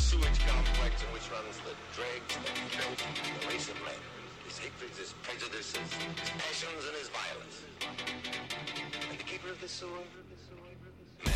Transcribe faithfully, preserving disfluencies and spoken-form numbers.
sewage complex in which runs the dregs, the filth, the race of men. His hatreds, his prejudices, his passions, and his violence. And the keeper of the sewer